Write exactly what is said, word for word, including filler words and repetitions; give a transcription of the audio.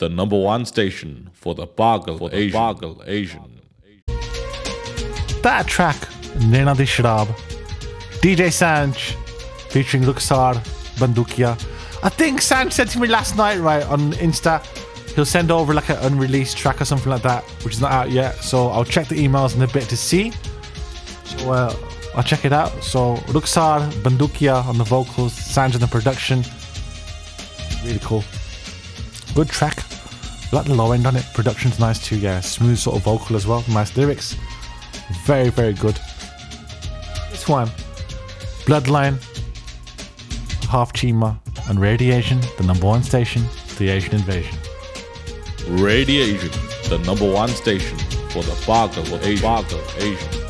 the number one station for the Bagal Asian. Bagal Asian. That track, Naina Di Sharab, D J Sanj, featuring Luxar Bandukia. I think Sanj said to me last night, right, on Insta, he'll send over like an unreleased track or something like that, which is not out yet. So I'll check the emails in a bit to see. So uh, I'll check it out. So Luxar Bandukia on the vocals, Sanj on the production. Really cool. Good track. I like the low end on it. Production's nice too, yeah. Smooth sort of vocal as well. Nice lyrics. Very, very good. This one, Bloodline, Half Chima, and Radiation, the number one station, the Asian Invasion. Radiation, the number one station for the Bagal Asian. Bagal Asian.